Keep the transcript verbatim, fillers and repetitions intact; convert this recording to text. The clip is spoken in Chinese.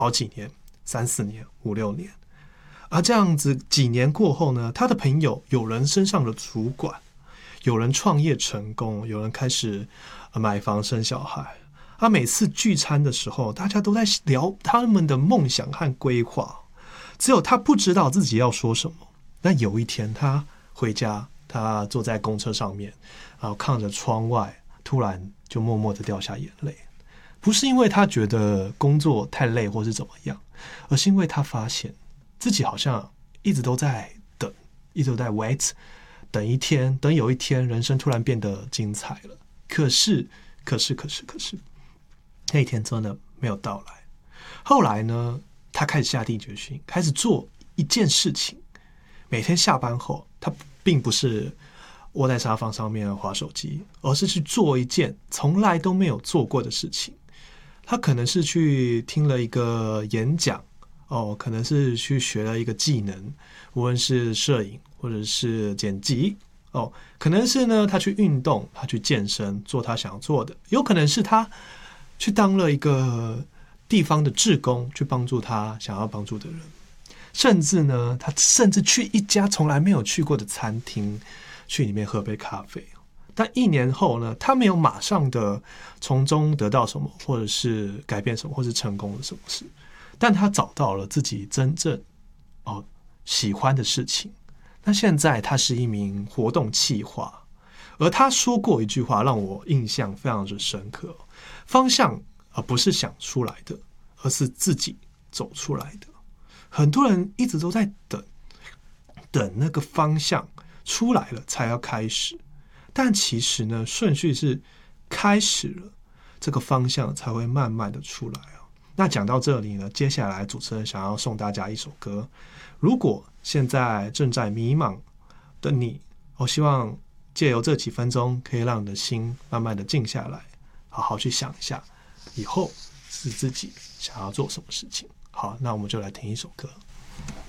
好几年，三四年、五六年。而这样子几年过后呢，他的朋友有人升上了主管，有人创业成功，有人开始买房生小孩。他每次聚餐的时候，大家都在聊他们的梦想和规划，只有他不知道自己要说什么。但有一天他回家，他坐在公车上面，然后看着窗外，突然就默默的掉下眼泪。不是因为他觉得工作太累或是怎么样，而是因为他发现自己好像一直都在等，一直都在 wait， 等一天，等有一天人生突然变得精彩了。可是，可是，可是，可是，那一天真的没有到来。后来呢，他开始下定决心，开始做一件事情。每天下班后，他并不是窝在沙发上面滑手机，而是去做一件从来都没有做过的事情。他可能是去听了一个演讲。哦，可能是去学了一个技能，无论是摄影或者是剪辑。哦，可能是呢，他去运动，他去健身，做他想做的。有可能是他去当了一个地方的志工，去帮助他想要帮助的人。甚至呢，他甚至去一家从来没有去过的餐厅，去里面喝杯咖啡。但一年后呢，他没有马上的从中得到什么，或者是改变什么，或是成功了什么事。但他找到了自己真正哦喜欢的事情。那现在他是一名活动企划，而他说过一句话让我印象非常的深刻：方向而不是想出来的，而是自己走出来的。很多人一直都在等，等那个方向出来了才要开始，但其实呢，顺序是开始了，这个方向才会慢慢的出来哦。那讲到这里呢，接下来主持人想要送大家一首歌。如果现在正在迷茫的你，我希望借由这几分钟，可以让你的心慢慢的静下来，好好去想一下，以后是自己想要做什么事情。好，那我们就来听一首歌。